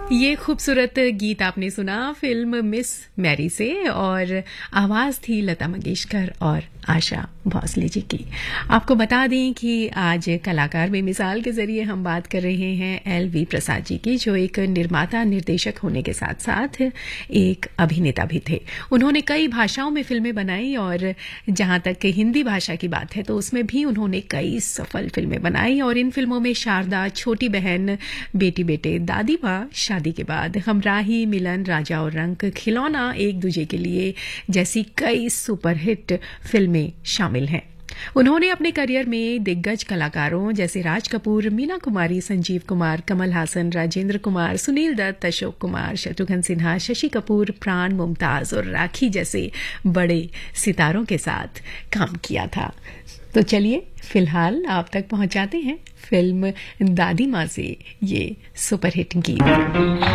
ये खूबसूरत गीत आपने सुना फिल्म मिस मैरी से और आवाज़ थी लता मंगेशकर और आशा भोसले जी की। आपको बता दें कि आज कलाकार बेमिसाल के ज़रिए हम बात कर रहे हैं एल.वी. प्रसाद जी की, जो एक निर्माता निर्देशक होने के साथ साथ एक अभिनेता भी थे। उन्होंने कई भाषाओं में फिल्में बनाई और जहाँ तक हिंदी भाषा की बात है तो उसमें भी उन्होंने कई सफल फिल्में बनाई और इन फिल्मों में शारदा, छोटी बहन, बेटी बेटे, दादी माँ, शादी के बाद, हमराही, मिलन, राजा और रंक, खिलौना, एक दूजे के लिए जैसी कई सुपरहिट फिल्में शामिल हैं। उन्होंने अपने करियर में दिग्गज कलाकारों जैसे राज कपूर, मीना कुमारी, संजीव कुमार, कमल हासन, राजेंद्र कुमार, सुनील दत्त, अशोक कुमार, शत्रुघ्न सिन्हा, शशि कपूर, प्राण, मुमताज और राखी जैसे बड़े सितारों के साथ काम किया था। तो चलिए फिलहाल आप तक पहुंचाते हैं फिल्म दादी माँ से ये सुपरहिट गीत।